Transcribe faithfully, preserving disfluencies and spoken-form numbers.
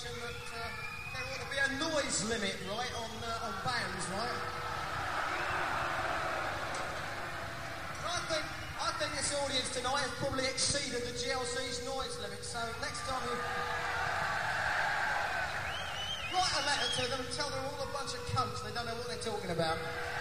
suggestion that uh, there ought to be a noise limit, right, on uh, on bands, right? I think I think this audience tonight has probably exceeded the G L C's noise limit. So next time you write a letter to them, tell them all a bunch of cunts. They don't know what they're talking about.